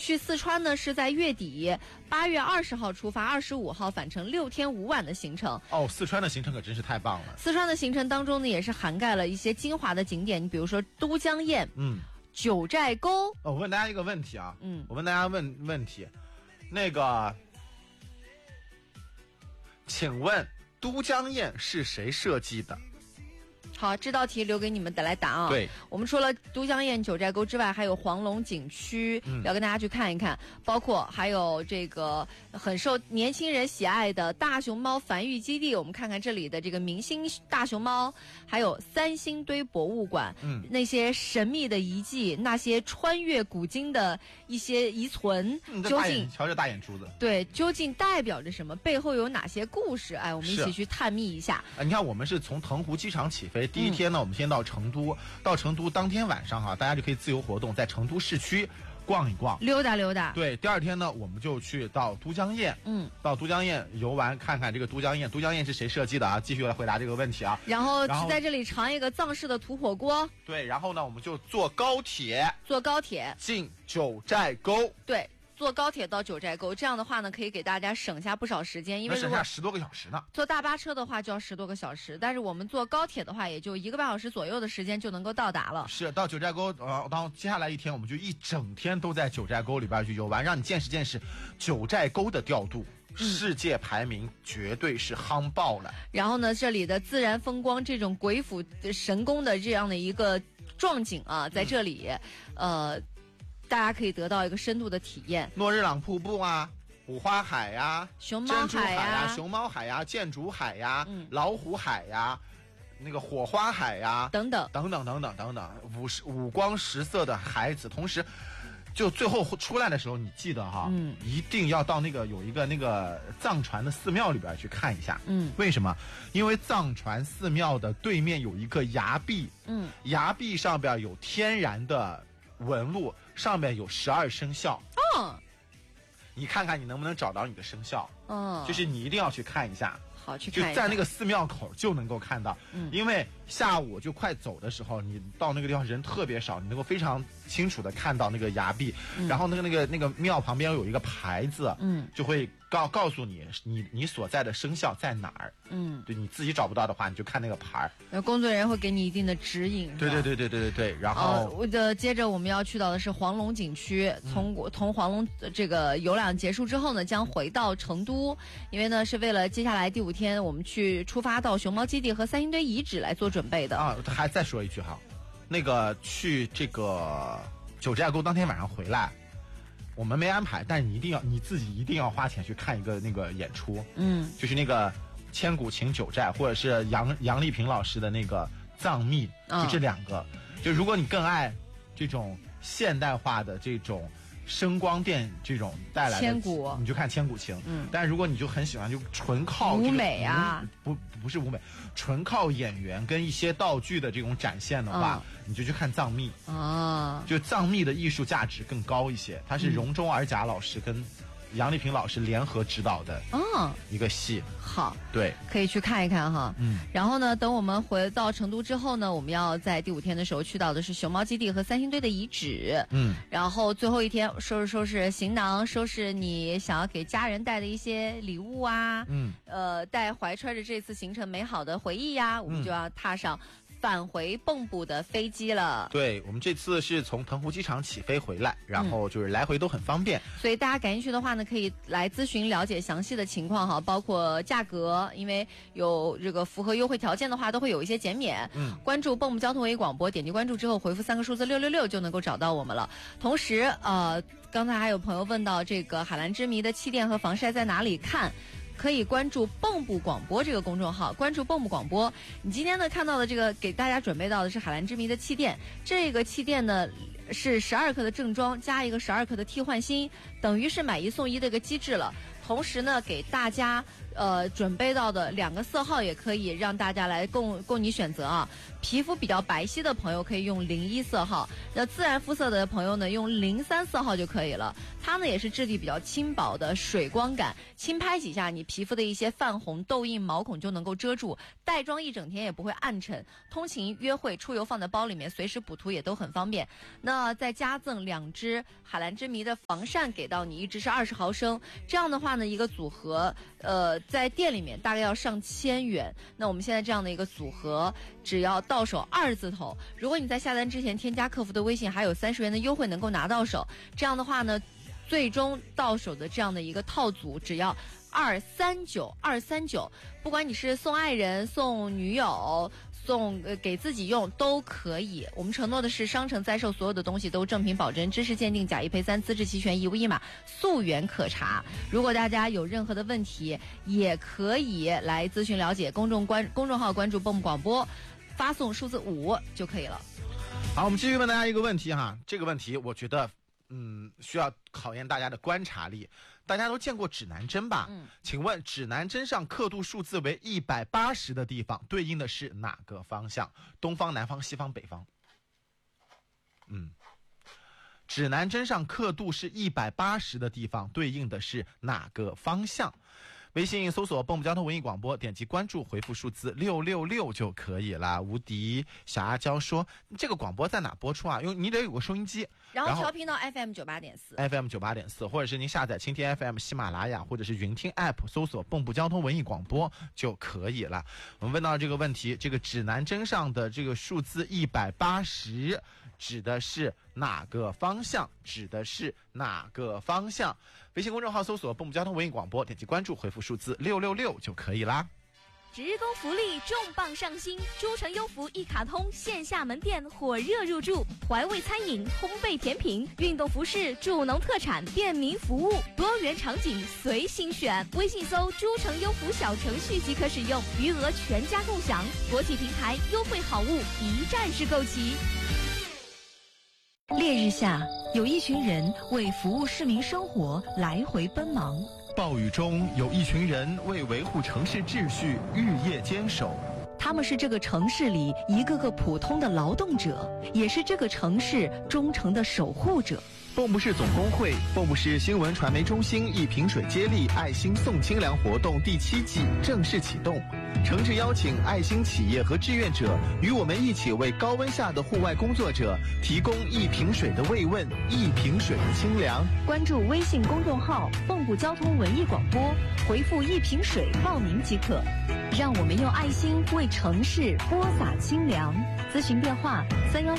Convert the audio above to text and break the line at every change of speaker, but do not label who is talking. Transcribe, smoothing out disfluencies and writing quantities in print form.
去四川呢是在月底，8月20号出发，25号返程，6天5晚的行程。
哦，四川的行程可真是太棒了。
四川的行程当中呢，也是涵盖了一些精华的景点，你比如说都江堰，九寨沟。
我问大家一个问题啊，我问大家问题，那个，请问都江堰是谁设计的？
好，这道题留给你们来答啊。
对，
我们除了都江堰、九寨沟之外，还有黄龙景区，要跟大家去看一看，包括还有这个很受年轻人喜爱的大熊猫繁育基地，我们看看这里的这个明星大熊猫，还有三星堆博物馆，那些神秘的遗迹，那些穿越古今的一些遗存，究竟
瞧这大眼珠子，
对，究竟代表着什么？背后有哪些故事？哎，我们一起去探秘一下。
你看，我们是从腾湖机场起飞。第一天呢，我们先到成都，到成都当天晚上大家就可以自由活动，在成都市区逛一逛，
溜达溜达。
对，第二天呢，我们就去到都江堰，到都江堰游玩，看看这个都江堰。都江堰是谁设计的啊？继续来回答这个问题啊。
然后在这里尝一个藏式的土火锅。
对，然后呢，我们就坐高铁进九寨沟。
对。坐高铁到九寨沟，这样的话呢，可以给大家省下不少时间，因为
省下10多个小时呢。
坐大巴车的话就要10多个小时，但是我们坐高铁的话，也就1个半小时左右的时间就能够到达了。
是到九寨沟，到接下来一天，我们就一整天都在九寨沟里边去游玩，让你见识见识九寨沟的调度。世界排名绝对是夯爆了。
然后呢，这里的自然风光，这种鬼斧神工的这样的一个壮景啊，在这里，大家可以得到一个深度的体验。
诺日朗瀑布啊，五花海呀，
熊猫海呀，
熊猫海呀，箭竹海呀，老虎海呀，那个火花海呀，
等等，
五光十色的海子，同时。就最后出来的时候，你记得一定要到那个有一个那个藏传的寺庙里边去看一下。为什么？因为藏传寺庙的对面有一个崖壁，崖壁上边有天然的纹路，上面有12生肖。你看看你能不能找到你的生肖？就是你一定要去看一下。
好，去看一下。
就在那个寺庙口就能够看到，因为下午就快走的时候，你到那个地方人特别少，你能够非常清楚的看到那个崖壁，然后那个庙旁边有一个牌子，就会告诉你所在的生肖在哪儿，对，你自己找不到的话，你就看那个牌儿，
工作人员会给你一定的指引。
对，然后
接着我们要去到的是黄龙景区，从黄龙这个游览结束之后呢，将回到成都，因为呢是为了接下来第5天我们去出发到熊猫基地和三星堆遗址来做准备的
啊。还再说一句那个去这个九寨沟当天晚上回来，我们没安排，但是你自己一定要花钱去看一个那个演出，就是那个千古情九寨，或者是杨丽萍老师的那个藏秘，就这2个。就如果你更爱这种现代化的这种声光电这种带来的
千古，
你就看千古情。但是如果你就很喜欢就纯靠
舞美啊，
不是舞美，纯靠演员跟一些道具的这种展现的话，你就去看藏秘啊。就藏秘的艺术价值更高一些，它是容中尔甲老师跟杨丽萍老师联合指导的一个戏。
好，
对，
可以去看一看哈。然后呢，等我们回到成都之后呢，我们要在第5天的时候去到的是熊猫基地和三星堆的遗址。然后最后一天收拾行囊，收拾你想要给家人带的一些礼物啊，怀揣着这次行程美好的回忆呀，我们就要踏上返回蚌埠的飞机了。
对，我们这次是从腾湖机场起飞回来，然后就是来回都很方便，
所以大家感兴趣的话呢，可以来咨询了解详细的情况包括价格，因为有这个符合优惠条件的话，都会有一些减免。关注蚌埠交通微广播，点击关注之后回复3个数字666就能够找到我们了。同时刚才还有朋友问到这个海蓝之谜的气垫和防晒在哪里看，可以关注蚌埠广播这个公众号，关注蚌埠广播。你今天呢看到的这个给大家准备到的是海蓝之谜的气垫，这个气垫呢是12克的正装加一个12克的替换芯，等于是买1送1的一个机制了。同时呢给大家准备到的2个色号也可以让大家来供你选择啊。皮肤比较白皙的朋友可以用01色号，那自然肤色的朋友呢用03色号就可以了。它呢也是质地比较轻薄的，水光感，轻拍几下你皮肤的一些泛红、痘印、毛孔就能够遮住，带妆一整天也不会暗沉，通勤、约会、出游放在包里面，随时补涂也都很方便。那再加赠2支海蓝之谜的防晒给到你，1支是20毫升，这样的话呢一个组合在店里面大概要上1000元。那我们现在这样的一个组合只要到手2字头，如果你在下单之前添加客服的微信，还有30元的优惠能够拿到手。这样的话呢，最终到手的这样的一个套组只要239，不管你是送爱人、送女友、送给自己用都可以。我们承诺的是商城在售所有的东西都正品保真，知识鉴定，假一赔3，资质齐全，一无一码，溯源可查。如果大家有任何的问题，也可以来咨询了解，公众号关注蹦广播，发送数字5就可以了。
好，我们继续问大家一个问题哈，这个问题我觉得需要考验大家的观察力。大家都见过指南针吧？请问指南针上刻度数字为180的地方，对应的是哪个方向？东方、南方、西方、北方？指南针上刻度是180的地方，对应的是哪个方向？微信搜索蹦蹦交通文艺广播，点击关注，回复数字666就可以了。无敌小阿娇说，这个广播在哪播出啊？因为你得有个收音机，
然后调频到 FM 98.4
FM 98.4，或者是您下载蜻蜓 FM、喜马拉雅或者是云听 App 搜索蹦蹦交通文艺广播就可以了。我们问到这个问题，这个指南针上的这个数字180指的是哪个方向？指的是哪个方向？微信公众号搜索蹦蹦交通文艺广播，点击关注，回复数字666就可以啦。
职工福利重磅上新，诸城优福一卡通线下门店火热入驻，怀味餐饮、烘焙甜品、运动服饰、助农特产、便民服务，多元场景随心选。微信搜诸城优福小程序即可使用，余额全家共享，国际平台优惠好物一站式购齐。
烈日下，有一群人为服务市民生活来回奔忙；
暴雨中，有一群人为维护城市秩序日夜坚守。
他们是这个城市里一个个普通的劳动者，也是这个城市忠诚的守护者。
蚌埠市总工会、蚌埠市新闻传媒中心一瓶水接力爱心送清凉活动第7季正式启动，诚挚邀请爱心企业和志愿者与我们一起为高温下的户外工作者提供一瓶水的慰问，一瓶水的清凉。
关注微信公众号蚌埠交通文艺广播，回复一瓶水报名即可。让我们用爱心为城市播撒清凉。咨询电话：31